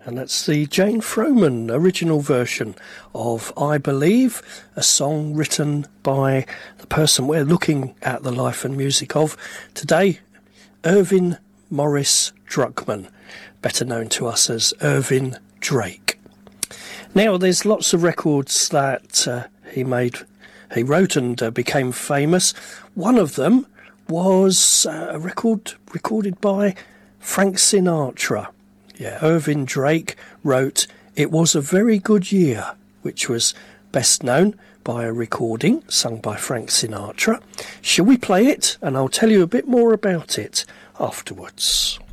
And that's the Jane Froman original version of I Believe, a song written by the person we're looking at the life and music of today, Irving Morris Druckmann, better known to us as Irving Drake. Now, there's lots of records that he wrote and became famous. One of them was a record recorded by Frank Sinatra. Yeah, Irving Drake wrote It Was a Very Good Year, which was best known by a recording sung by Frank Sinatra. Shall we play it? And I'll tell you a bit more about it afterwards.